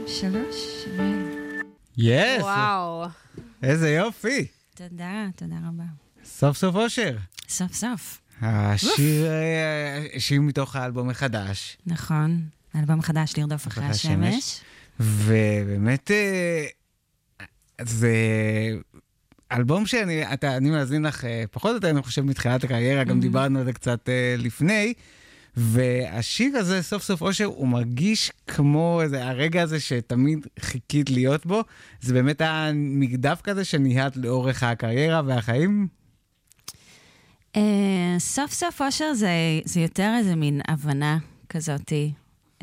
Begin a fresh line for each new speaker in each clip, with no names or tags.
3.
יס!
וואו.
איזה יופי.
תודה, תודה רבה.
סוף סוף אושר.
סוף סוף.
השיר מתוך האלבום החדש.
נכון. האלבום חדש, לרדוף אחרי השמש.
ובאמת, זה אלבום שאני מאזין לך פחות או יותר, אני חושב, מתחילת הקריירה, גם דיברנו על זה קצת לפני, והשיר הזה, סוף סוף אושר, הוא מרגיש כמו הרגע הזה שתמיד חיכית להיות בו. זה באמת המקדף כזה שניהת לאורך הקריירה והחיים?
סוף סוף אושר זה יותר איזה מין הבנה כזאתי,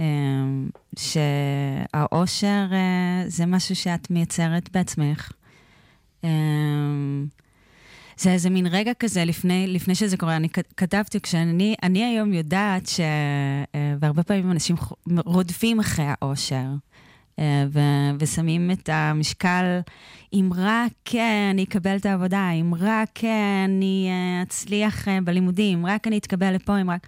שהאושר זה משהו שאת מייצרת בעצמך. זה איזה מין רגע כזה, לפני שזה קורה, אני כתבתי, כשאני היום יודעת והרבה פעמים אנשים רודפים אחרי האושר, ושמים את המשקל, אם רק אני אקבל את העבודה, אם רק אני אצליח בלימודים, אם רק אני אתקבל לפה, אם רק...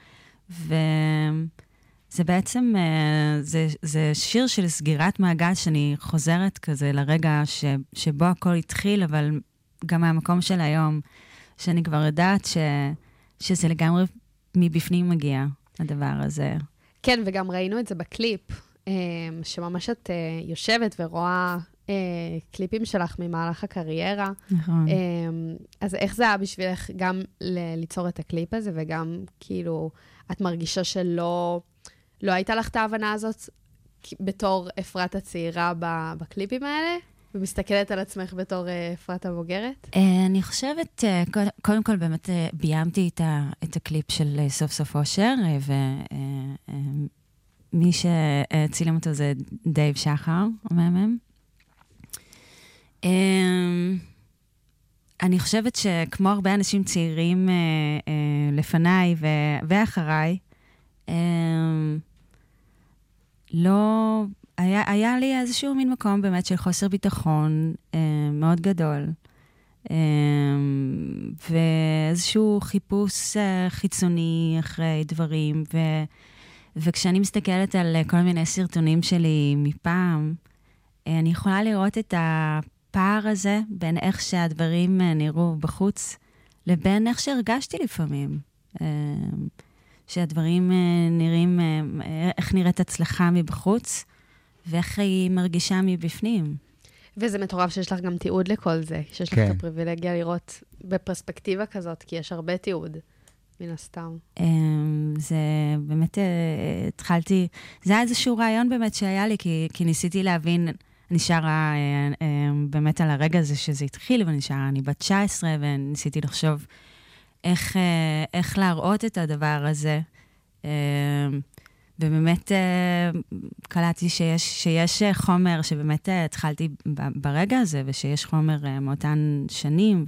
וזה בעצם, זה שיר של סגירת מעגל, שאני חוזרת כזה לרגע שבו הכל התחיל, אבל גם מהמקום של היום, שאני כבר יודעת שזה לגמרי מבפנים מגיע, הדבר הזה.
כן, וגם ראינו את זה בקליפ, שממש את יושבת ורואה קליפים שלך ממהלך הקריירה.
נכון.
אז איך זה היה בשבילך גם ליצור את הקליפ הזה, וגם כאילו, את מרגישה שלא הייתה לך את ההבנה הזאת בתור אפרת הצעירה בקליפים האלה? ומסתכלת על עצמך בתור אפרת הבוגרת?
אני חושבת, קודם כל באמת ביימתי את הקליפ של סוף סוף אושר, ומי שצילם אותו זה דייב שחר, המאמן. אני חושבת שכמו הרבה אנשים צעירים לפניי ואחריי, לא... היה לי איזשהו מין מקום באמת של חוסר ביטחון מאוד גדול, ואיזשהו חיפוש חיצוני אחרי דברים, וכשאני מסתכלת על כל מיני סרטונים שלי מפעם, אני יכולה לראות את הפער הזה בין איך שהדברים נראו בחוץ, לבין איך שהרגשתי לפעמים. שהדברים נראים, איך נראית הצלחה מבחוץ, ואיך היא מרגישה מבפנים.
וזה מטורף שיש לך גם תיעוד לכל זה, שיש לך את הפריבילגיה לראות בפרספקטיבה כזאת, כי יש הרבה תיעוד, מן הסתם.
זה באמת, התחלתי, זה היה איזשהו רעיון באמת שהיה לי, כי ניסיתי להבין, אני שרה באמת על הרגע הזה שזה התחיל, אני בת 19, וניסיתי לחשוב איך להראות את הדבר הזה, ובאמת קלטתי שיש חומר שבאמת התחלתי ברגע הזה, ושיש חומר מאותן שנים,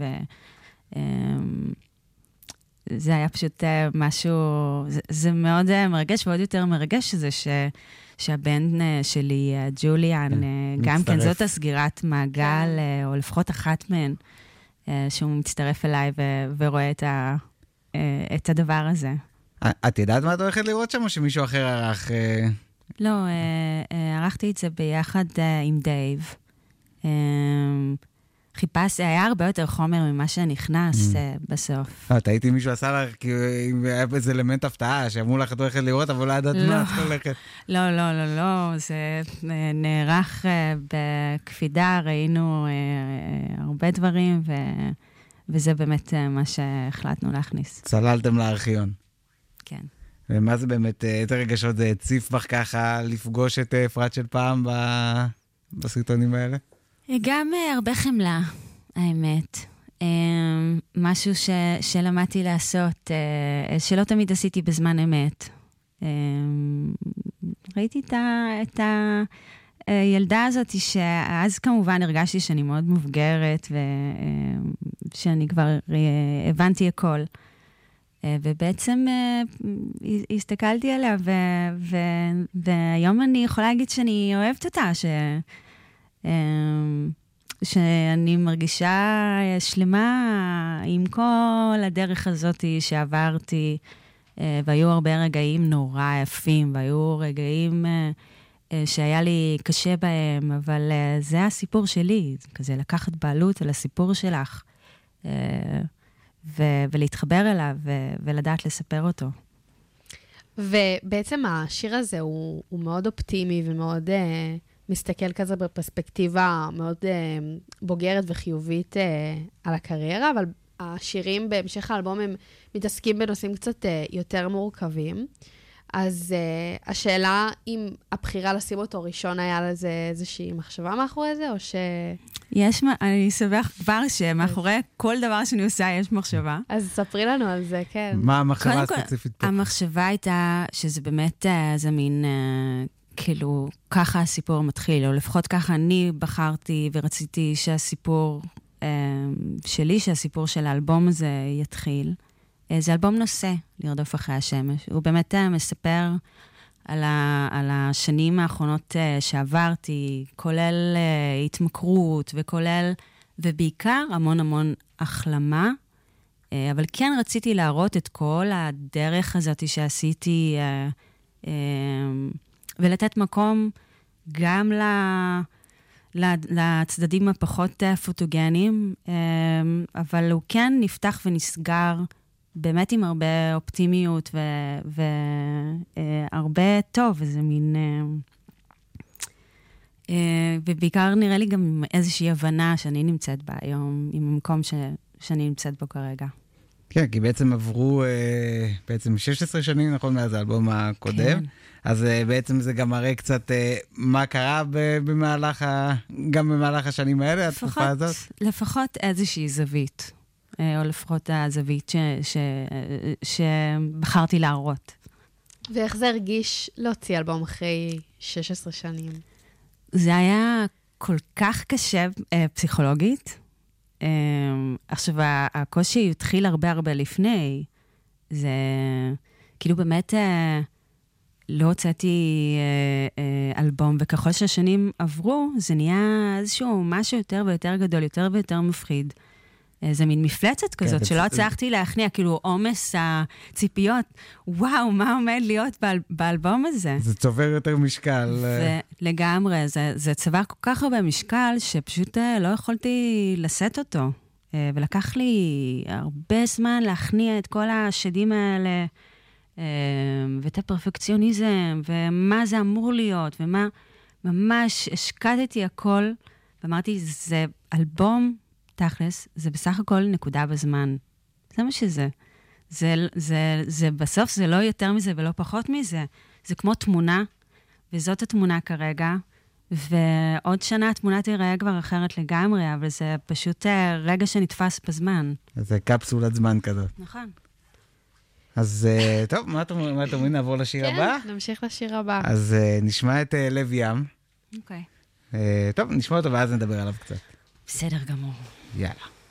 וזה היה פשוט משהו, זה מאוד מרגש, ועוד יותר מרגש זה שהבן שלי, ג'וליאן, גם כן זאת הסגירת מעגל, או לפחות אחת מהן, שהוא מצטרף אליי ורואה את הדבר הזה.
את יודעת מה את הולכת לראות שם, או שמישהו אחר ערך?
לא, ערכתי את זה ביחד עם דייב. חיפשתי, היה הרבה יותר חומר ממה שנכנס בסוף.
את הייתי מישהו עשה לך, כי היה איזה אלמנט הפתעה, שאמרו לך את הולכת לראות, אבל לא ידעת מה את הולכת.
לא, זה נערך בקפידה, ראינו הרבה דברים, וזה באמת מה שהחלטנו להכניס.
צללתם לארכיון.
כן.
ומה זה באמת, איזה רגשות זה הציף בך ככה לפגוש את אפרת של פעם בסרטונים האלה?
גם הרבה חמלה, האמת. משהו שלמדתי לעשות, שלא תמיד עשיתי בזמן אמת. ראיתי את הילדה הזאת, שאז כמובן הרגשתי שאני מאוד מבוגרת, ושאני כבר הבנתי הכל. ובעצם הסתכלתי עליה, והיום אני יכולה להגיד שאני אוהבת אותה, שאני מרגישה שלמה עם כל הדרך הזאת שעברתי, והיו הרבה רגעים נורא יפים, והיו רגעים שהיה לי קשה בהם, אבל זה הסיפור שלי, כזה לקחת בעלות על הסיפור שלך, ולהתחבר אליו, ולדעת לספר אותו.
ובעצם השיר הזה הוא מאוד אופטימי ומאוד מסתכל כזה בפרספקטיבה מאוד בוגרת וחיובית על הקריירה, אבל השירים בהמשך האלבום הם מתעסקים בנושאים קצת יותר מורכבים. אז השאלה אם הבחירה לשים אותו ראשון היה לזה איזושהי מחשבה מאחורי זה, או ש...
אני אשמח כבר שמאחורי כל דבר שאני עושה יש מחשבה.
אז ספרי לנו על זה, כן.
מה המחשבה הספציפית פה?
המחשבה הייתה שזה באמת איזה מין, כאילו, ככה הסיפור מתחיל, או לפחות ככה אני בחרתי ורציתי שהסיפור שלי, שהסיפור של האלבום הזה יתחיל. זה אלבום נושא, לרדוף אחרי השמש. הוא באמת מספר על השנים האחרונות שעברתי, כולל התמכרות ובעיקר המון המון החלמה. אבל כן רציתי להראות את כל הדרך הזאת שעשיתי, ולתת מקום גם לצדדים הפחות פוטוגניים, אבל הוא כן נפתח ונסגר באמת עם הרבה אופטימיות והרבה טוב, איזה מין... ובעיקר נראה לי גם עם איזושהי הבנה שאני נמצאת בה היום, עם המקום שאני נמצאת בו כרגע.
כן, כי בעצם עברו בעצם 16 שנים, נכון, מאז האלבום הקודם. כן. אז בעצם זה גם מראה קצת מה קרה גם במהלך השנים האלה, התקופה הזאת.
לפחות איזושהי זווית. או לפחות הזווית שבחרתי להראות.
ואיך זה הרגיש להוציא אלבום אחרי 16 שנים?
זה היה כל כך קשה פסיכולוגית. עכשיו, הקושי התחיל הרבה לפני. זה כאילו באמת לא הוצאתי אלבום, וככל שהשנים עברו, זה נהיה איזשהו משהו יותר ויותר גדול, יותר ויותר מפחיד. זה מין מפלצת כזאת, שלא הצלחתי להכניע, כאילו עומס הציפיות, וואו, מה עומד להיות באלבום הזה?
זה צובר יותר משקל.
לגמרי, זה צבר כל כך הרבה משקל, שפשוט לא יכולתי לשאת אותו. ולקח לי הרבה זמן להכניע את כל השדים האלה, ואת הפרפקציוניזם, ומה זה אמור להיות, ומה ממש השקעתי הכל, ואמרתי, זה אלבום, תכלס, זה בסך הכל נקודה בזמן. זה מה שזה. זה בסוף זה לא יותר מזה ולא פחות מזה. זה כמו תמונה, וזאת התמונה כרגע, ועוד שנה התמונה תיראה כבר אחרת לגמרי, אבל זה פשוט רגע שנתפס בזמן.
זה קפסולת זמן כזאת.
נכון.
אז טוב, מה אתם אומרים? נעבור לשיר הבא?
כן, נמשיך לשיר הבא.
אז נשמע את לב ים.
אוקיי.
טוב, נשמע אותו ואז נדבר עליו קצת.
בסדר גמור.
יאללה.